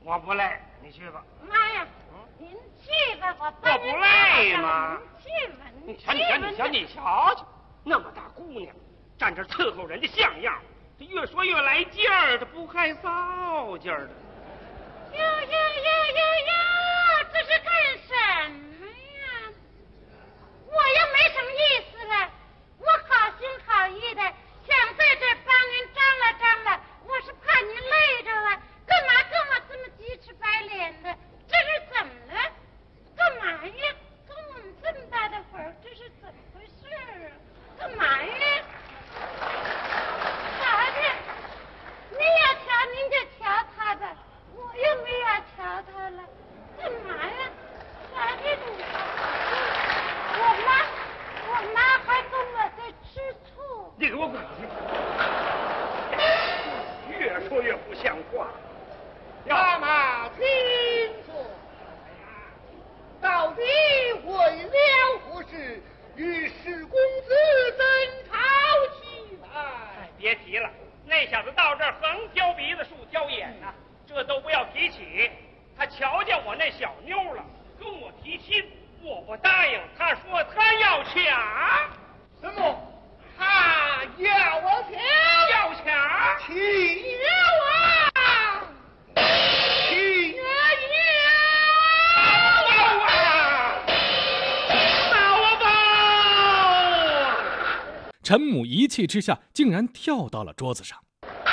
我不来，你去吧。 妈呀，您去吧，我不累吗？ 去吧， 你瞧瞧，那么大姑娘，站这伺候人家像样，这越说越来劲儿，这不害臊劲儿的。 哟，这是干什么呀？我又没什么意思了，我好心好意的想在这帮您张罗，我是怕您累着啊，干嘛跟我这么鸡翅白脸的？这是怎么了？干嘛呀？跟我们这么大的活儿，这是怎么回事啊？干嘛呀？啥的？您要瞧您就瞧他吧，我又没要瞧他了，干嘛呀？啥的你？我妈还跟我在吃醋。 你给我滚去！越说越不像话。 妈妈，请坐。到底为了何事与史公子争吵起来？ 别提了，那小子到这儿横挑鼻子竖挑眼呐，这都不要提起。他瞧见我那小妞了，跟我提亲，我不答应，他说他要抢。 什么？他要我抢？ 要抢？ 岂有啊！岂有啊！ 陈母一气之下，竟然跳到了桌子上。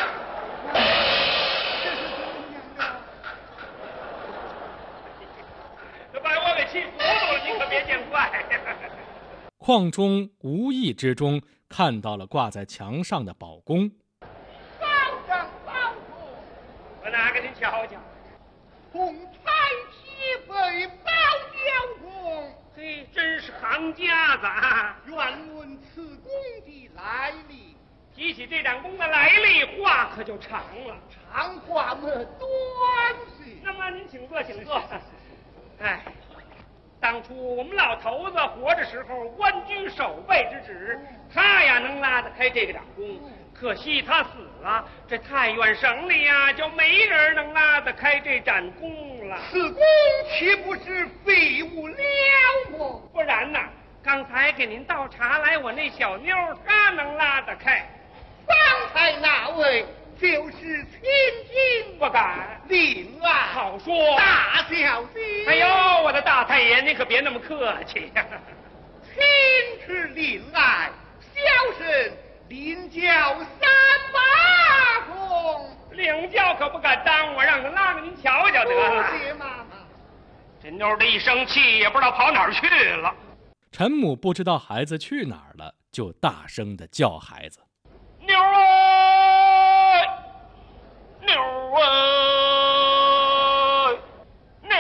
把我给气糊涂了，你可别见怪。 邝忠无意之中看到了挂在墙上的宝弓。 保长保主， 我拿给您瞧瞧。 同彩旗为保交公， 嘿，真是行家子啊！ 愿问此弓的来历。 提起这盏弓的来历，话可就长了。 长话么短些。 那么您请坐，请坐。哎，当初我们老头子活着时候，官居守备之职，他呀能拉得开这个掌弓。可惜他死了，这太原省里呀就没人能拉得开这盏弓了。 此弓岂不是废物了么？ 不然呢？刚才给您倒茶来，我那小妞她能拉得开。 方才那位就是千金， 不敢。 令爱好说， 大小姐。 哎呦，我的大太爷，您可别那么客气呀。 亲是令爱，小生领教三把弓。 领教可不敢当，我让他拉给您瞧瞧得了。 谢妈妈。 这妞的一生气，也不知道跑哪儿去了。 陈母不知道孩子去哪儿了，就大声地叫孩子：“ 妞儿，妞儿，妞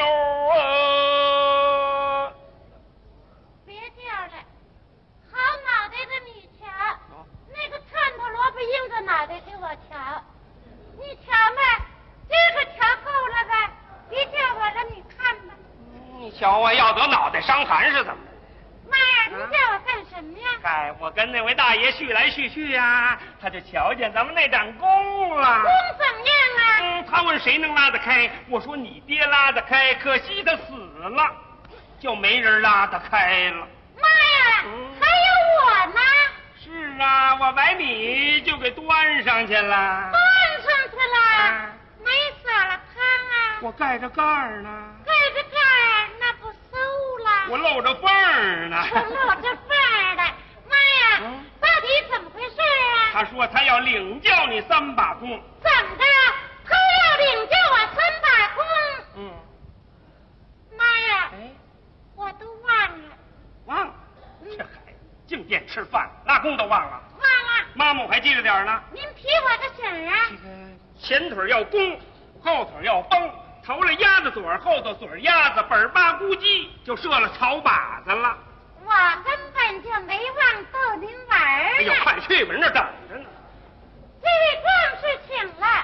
儿！” 别叫了，好脑袋的你瞧，那个串头萝卜硬着脑袋给我瞧，你瞧吧，这个瞧够了吧？别叫我了，你看吧。 你瞧我要得脑袋伤寒是怎么着？ 妈呀，你叫我干什么呀？ 哎，我跟那位大爷叙来叙去呀，他就瞧见咱们那盏弓了。 弓怎么样啊？ 他问谁能拉得开，我说你爹拉得开，可惜他死了，就没人拉得开了。 妈呀，还有我呢。 是啊，我把你就给端上去了。 端上去了？没撒了汤啊？ 我盖着盖儿呢。 盖着盖儿，那不馊了？ 我露着缝儿呢。 我露着缝儿的。妈呀，到底怎么回事啊？ 他说他要领教你3把弓。 怎么着？他要领教我3把弓？妈呀，我都忘了。 忘了？这孩子净惦吃饭，拉弓都忘了。 忘了。 妈妈我还记着点呢。 您提我的醒儿啊？ 前腿要弓，后腿要绷，头了鸭子嘴儿，后头嘴儿鸭子，本巴咕叽就射了草靶子了。 我根本就没忘逗您玩儿呢。 哎呦，快去吧，人那等着呢。 这位壮士请了。